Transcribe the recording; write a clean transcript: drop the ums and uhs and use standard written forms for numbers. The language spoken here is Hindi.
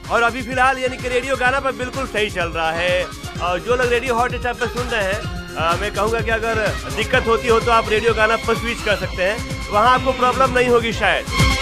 और अभी फिलहाल यानी कि रेडियो गाना पर बिल्कुल सही चल रहा है। और जो लोग रेडियो हॉट एफएम पे सुन रहे हैं, मैं कहूँगा कि अगर दिक्कत होती हो तो आप रेडियो गाना पर स्विच कर सकते हैं, वहाँ आपको प्रॉब्लम नहीं होगी शायद।